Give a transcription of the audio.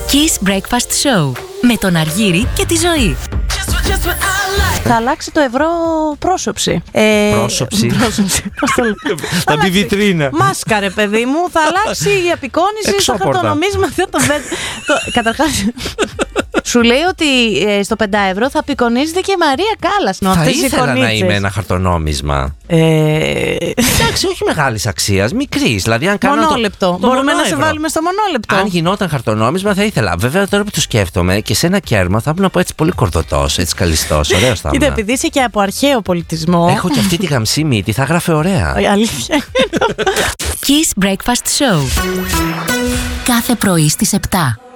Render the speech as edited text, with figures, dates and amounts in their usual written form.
Kiss Breakfast Show με τον Αργύρη και τη Ζωή. Θα αλλάξει το ευρώ πρόσωψη. Πρόσωψη. Θα μπει βιτρίνα. Μάσκα, ρε παιδί μου. Θα αλλάξει η απεικόνιση στα χαρτονομίσματα. Καταρχάς, σου λέει ότι στο 5 ευρώ θα απεικονίζεται και η Μαρία Κάλλας. Θα ήθελα να είμαι ένα χαρτονόμισμα. Εντάξει, όχι μεγάλης αξίας, μικρής. Δηλαδή, αν κάνω μονόλεπτο. Μπορούμε να σε βάλουμε στο μονόλεπτο. Αν γινόταν χαρτονόμισμα, θα ήθελα. Βέβαια, τώρα που το σκέφτομαι και σε ένα κέρμα θα ήμουν έτσι πολύ κορδωτός, έτσι καλιστός. Ωραίος θα ήμουν. Κοίτα, επειδή είσαι και από αρχαίο πολιτισμό. Έχω και αυτή τη γαμψή μύτη, θα γράφε ωραία. Αλήθεια. Kiss Breakfast Show. Κάθε πρωί στις 7.